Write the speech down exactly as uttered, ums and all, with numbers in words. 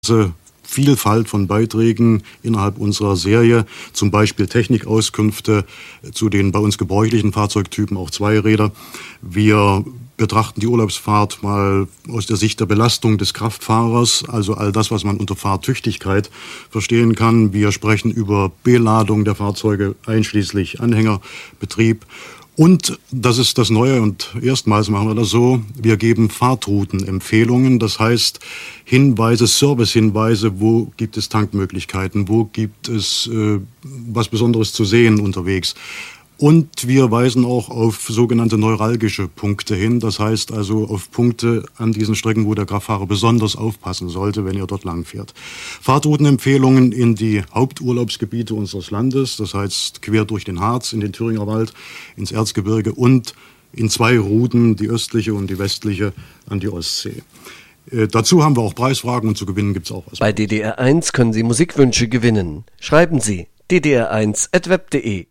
Vielfalt von Beiträgen innerhalb unserer Serie, zum Beispiel Technikauskünfte zu den bei uns gebräuchlichen Fahrzeugtypen, auch Zweiräder. Wir betrachten die Urlaubsfahrt mal aus der Sicht der Belastung des Kraftfahrers, also all das, was man unter Fahrtüchtigkeit verstehen kann. Wir sprechen über Beladung der Fahrzeuge, einschließlich Anhängerbetrieb. Und das ist das Neue und erstmals machen wir das so, wir geben Fahrtroutenempfehlungen, das heißt Hinweise, Servicehinweise, wo gibt es Tankmöglichkeiten, wo gibt es äh, was Besonderes zu sehen unterwegs. Und wir weisen auch auf sogenannte neuralgische Punkte hin, das heißt also auf Punkte an diesen Strecken, wo der Kraftfahrer besonders aufpassen sollte, wenn er dort lang fährt. Fahrtroutenempfehlungen in die Haupturlaubsgebiete unseres Landes, das heißt quer durch den Harz, in den Thüringer Wald, ins Erzgebirge und in zwei Routen, die östliche und die westliche, an die Ostsee. Äh, dazu haben wir auch Preisfragen und zu gewinnen gibt es auch was. Bei D D R eins können Sie Musikwünsche gewinnen. Schreiben Sie d d r eins at web punkt de.